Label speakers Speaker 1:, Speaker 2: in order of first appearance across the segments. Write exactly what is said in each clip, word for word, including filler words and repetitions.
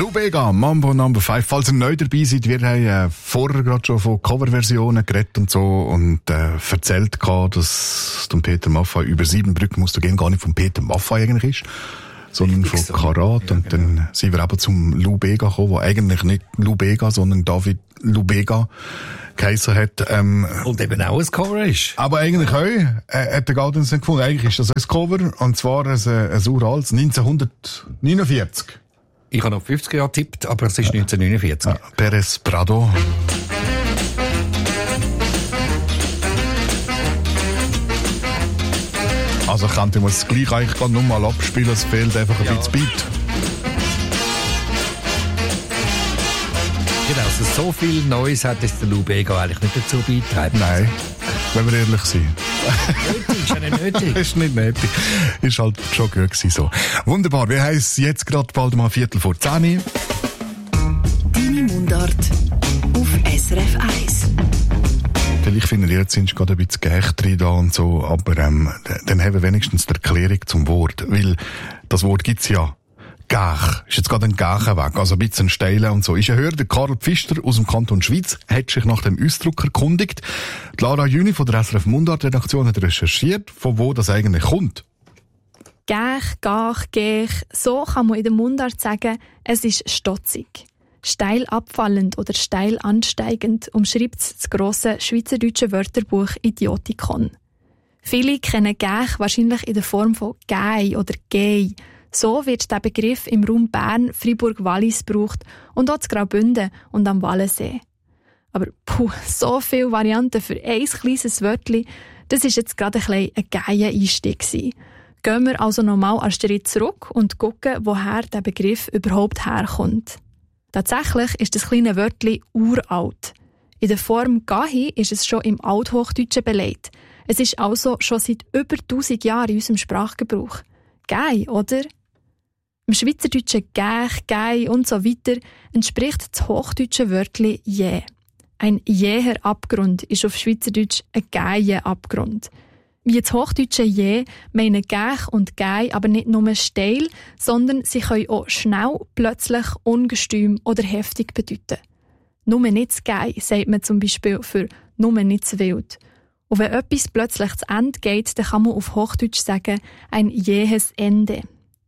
Speaker 1: Lou Bega, Mambo Number five. Falls ihr neu dabei seid, wir haben äh, vorher gerade schon von Coverversionen geredet und so und äh, erzählt gehabt, dass der Peter Maffay über sieben Brücken musst du gehen, gar nicht von Peter Maffay eigentlich ist, sondern
Speaker 2: Richtig
Speaker 1: von
Speaker 2: so.
Speaker 1: Karat.
Speaker 2: Ja,
Speaker 1: und
Speaker 2: genau.
Speaker 1: dann sind wir eben zum Lou Bega gekommen, der eigentlich nicht Lou Bega, sondern David Lou Bega geheissen hat. Ähm,
Speaker 2: Und eben auch ein Cover ist.
Speaker 1: aber eigentlich auch, äh, hat der Gaudenz nicht gefunden. Eigentlich ist das ein Cover, und zwar ein, ein uraltes, neunzehnhundertneunundvierzig.
Speaker 2: Ich habe noch fünfzig Jahre getippt, aber es ist neunzehnhundertneunundvierzig.
Speaker 1: Ja, Perez Prado. Also könnte man es gleich eigentlich gerade nur mal abspielen, es fehlt einfach ein
Speaker 2: Ja.
Speaker 1: bisschen Beat.
Speaker 2: Genau, also so viel Neues hat jetzt der Lou Bega eigentlich nicht dazu beitragen.
Speaker 1: Nein, wenn wir ehrlich sind.
Speaker 2: Nötig, ist ja nicht nötig.
Speaker 1: Ist nicht nötig. Ist halt schon gut gewesen so. Wunderbar, wir haben es jetzt gerade bald mal Viertel vor zehn.
Speaker 3: Deine Mundart auf S R F eins.
Speaker 1: Vielleicht finden ihr jetzt sind gerade ein bisschen Geächt drin da und so, aber ähm, dann haben wir wenigstens die Erklärung zum Wort. Weil das Wort gibt's ja. Gach. Ist jetzt gerade ein Gachen weg, also ein bisschen steilen und so. Ist ja höher, der Karl Pfister aus dem Kanton Schwyz hat sich nach dem Ausdruck erkundigt. Die Lara Jüni von der S R F Mundart-Redaktion hat recherchiert, von wo das eigentlich kommt.
Speaker 4: Gäch, gach, gäch, so kann man in der Mundart sagen, es ist stotzig. Steil abfallend oder steil ansteigend umschreibt es das grosse schweizerdeutsche Wörterbuch Idiotikon. Viele kennen Gäch wahrscheinlich in der Form von Gei oder Gei. So wird der Begriff im Raum Bern, Fribourg-Wallis gebraucht und auch zu Graubünden und am Wallensee. Aber puh, so viele Varianten für ein kleines Wörtchen, das ist jetzt gerade ein bisschen ein geiler Einstieg gewesen. Gehen wir also nochmal einen Schritt zurück und schauen, woher der Begriff überhaupt herkommt. Tatsächlich ist das kleine Wörtchen uralt. In der Form Gahi ist es schon im Althochdeutschen belegt. Es ist also schon seit über tausend Jahren in unserem Sprachgebrauch. Gei, oder? Im Schweizerdeutschen Gäch, Gei und so weiter entspricht das hochdeutsche Wörtchen je. Ein jäher Abgrund ist auf Schweizerdeutsch ein geier Abgrund. Wie das hochdeutsche je meinen Gäch und Gei aber nicht nur steil, sondern sie können auch schnell, plötzlich, ungestüm oder heftig bedeuten. Nur nicht zu Gei sagt man zum Beispiel für nur nicht zu wild. Und wenn etwas plötzlich zu Ende geht, dann kann man auf Hochdeutsch sagen, ein jähes Ende.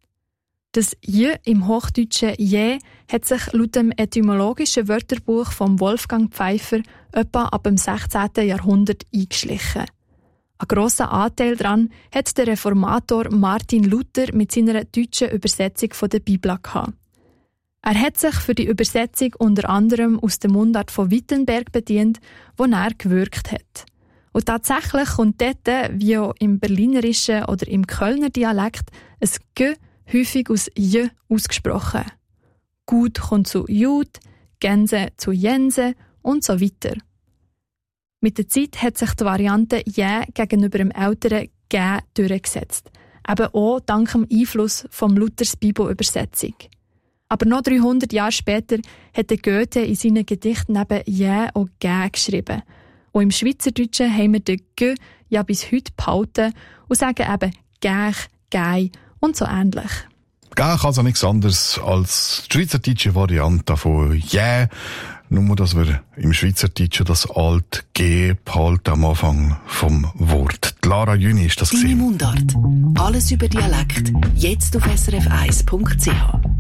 Speaker 4: Das Je im Hochdeutschen Je hat sich laut dem etymologischen Wörterbuch von Wolfgang Pfeiffer etwa ab dem sechzehnten Jahrhundert eingeschlichen. Ein grosser Anteil daran hat der Reformator Martin Luther mit seiner deutschen Übersetzung von der Bibel gehabt. Er hat sich für die Übersetzung unter anderem aus der Mundart von Wittenberg bedient, wo er gewirkt hat. Und tatsächlich kommt dort, wie auch im Berlinerischen oder im Kölner Dialekt, ein G häufig aus J ausgesprochen. Gut kommt zu Jud, Gänse zu Jense und so weiter. Mit der Zeit hat sich die Variante Jä gegenüber dem älteren Gä durchgesetzt. Eben auch dank dem Einfluss vom Luthers Bibelübersetzung. Aber noch dreihundert Jahre später hat der Goethe in seinen Gedichten neben Jä und Gä geschrieben. Und im Schweizerdeutschen haben wir den G ja bis heute behalten und sagen eben Gäch, Gei und so ähnlich.
Speaker 1: Gäch also nichts anderes als die schweizerdeutsche Variante von «yeah», nur dass wir im Schweizerdeutschen das alte «g» behalten am Anfang vom Wort. Die Lara Jüni ist das
Speaker 3: Deine
Speaker 1: gewesen.
Speaker 3: Mundart. Alles über Dialekt. Jetzt auf S R F eins Punkt C H.